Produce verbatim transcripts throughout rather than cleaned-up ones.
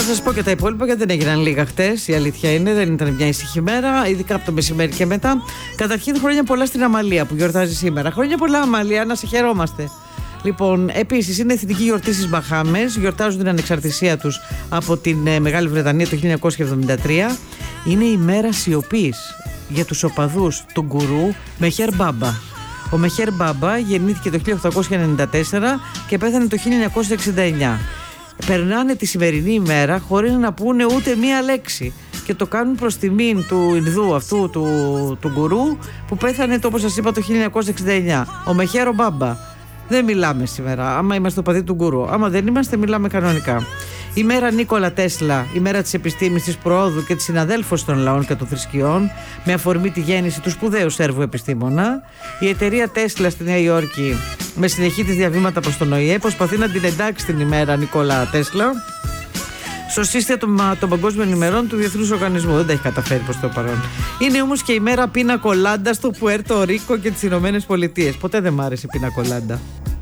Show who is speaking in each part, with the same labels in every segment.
Speaker 1: σας πω και τα υπόλοιπα, γιατί δεν έγιναν λίγα χτες. Η αλήθεια είναι, δεν ήταν μια ήσυχη μέρα, ειδικά από το μεσημέρι και μετά. Καταρχήν, χρόνια πολλά στην Αμαλία που γιορτάζει σήμερα. Χρόνια πολλά, Αμαλία, να σε χαιρόμαστε. Λοιπόν, επίσης είναι εθνική γιορτή στις Μπαχάμες. Γιορτάζουν την ανεξαρτησία τους από την ε, Μεγάλη Βρετανία το χίλια εννιακόσια εβδομήντα τρία. Είναι η μέρα σιωπής για τους οπαδούς του γκουρού Μεχέρ Μπάμπα. Ο Μεχέρ Μπάμπα γεννήθηκε το χίλια οκτακόσια ενενήντα τέσσερα και πέθανε το χίλια εννιακόσια εξήντα εννιά. Περνάνε τη σημερινή ημέρα χωρίς να πούνε ούτε μία λέξη και το κάνουν προς τιμήν του Ινδού αυτού του, του γκουρού που πέθανε, το, όπως σας είπα, το χίλια εννιακόσια εξήντα εννιά. Ο Μεχέρ Μπάμπα. Δεν μιλάμε σήμερα, άμα είμαστε οπαδοί του γκουρού. Άμα δεν είμαστε, μιλάμε κανονικά. Η μέρα Νίκολα Τέσλα, η μέρα της επιστήμης, της προόδου και της συναδέλφωσης των λαών και των θρησκειών, με αφορμή τη γέννηση του σπουδαίου Σέρβου επιστήμονα. Η εταιρεία Τέσλα στη Νέα Υόρκη, με συνεχή της διαβήματα προς τον Ο Η Ε, προσπαθεί να την εντάξει την ημέρα Νίκολα Τέσλα στο σύστημα των παγκόσμιων ημερών του Διεθνούς Οργανισμού. Δεν τα έχει καταφέρει προς το παρόν. Είναι όμως και η μέρα Πίνα Κολάντα στο Πουέρτο Ρίκο και τις Ηνωμένες Πολιτείες. Ποτέ δεν μ' άρεσε η Πίνα Κολάντα.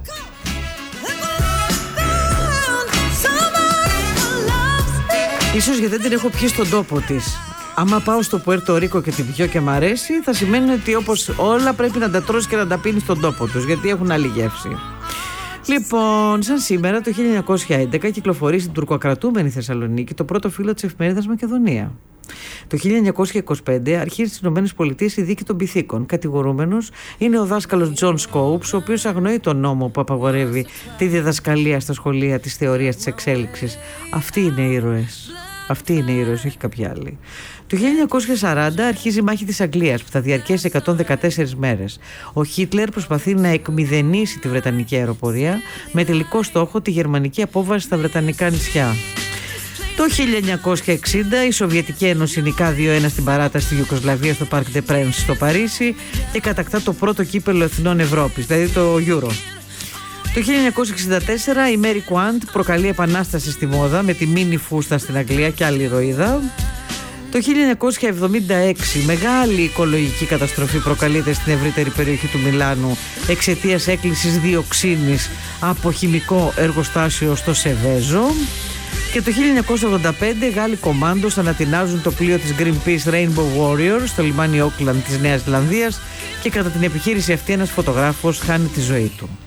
Speaker 1: Ίσως γιατί δεν την έχω πιει στον τόπο της. Άμα πάω στο Πουέρτο Ρίκο και την πιω και μ' αρέσει, θα σημαίνει ότι όπως όλα πρέπει να τα τρως και να τα πίνεις στον τόπο τους, γιατί έχουν άλλη γεύση. Λοιπόν, σαν σήμερα το χίλια εννιακόσια έντεκα κυκλοφορεί στην τουρκοκρατούμενη Θεσσαλονίκη το πρώτο φύλλο της εφημερίδας Μακεδονία. Το χίλια εννιακόσια είκοσι πέντε αρχίζει στις ΗΠΑ η δίκη των Πυθίκων. Κατηγορούμενος είναι ο δάσκαλος Τζον Σκόουπς, ο οποίος αγνοεί τον νόμο που απαγορεύει τη διδασκαλία στα σχολεία της θεωρίας της εξέλιξης. Αυτοί είναι οι ήρωες. Αυτοί είναι οι ήρωες, όχι κάποιοι άλλοι. Το χίλια εννιακόσια σαράντα αρχίζει η μάχη της Αγγλίας που θα διαρκέσει εκατόν δεκατέσσερις μέρες. Ο Χίτλερ προσπαθεί να εκμηδενήσει τη Βρετανική αεροπορία με τελικό στόχο τη γερμανική απόβαση στα Βρετανικά νησιά. Το χίλια εννιακόσια εξήντα η Σοβιετική Ένωση νικά δύο ένα στην παράταση στη Ιουγκοσλαβία στο Parc des Princes στο Παρίσι και κατακτά το πρώτο κύπελλο εθνών Ευρώπης, δηλαδή το Euro. Το χίλια εννιακόσια εξήντα τέσσερα η Mary Quant προκαλεί επανάσταση στη μόδα με τη μίνι φούστα στην Αγγλία και άλλη ηρωίδα. Το χίλια εννιακόσια εβδομήντα έξι μεγάλη οικολογική καταστροφή προκαλείται στην ευρύτερη περιοχή του Μιλάνου εξαιτίας έκκλησης διοξίνης από χημικό εργοστάσιο στο Σεβέζο. Και το χίλια εννιακόσια ογδόντα πέντε Γάλλοι κομμάντος ανατινάζουν το πλοίο της Greenpeace Rainbow Warrior στο λιμάνι Auckland της Νέας Ζηλανδίας και κατά την επιχείρηση αυτή ένας φωτογράφος χάνει τη ζωή του.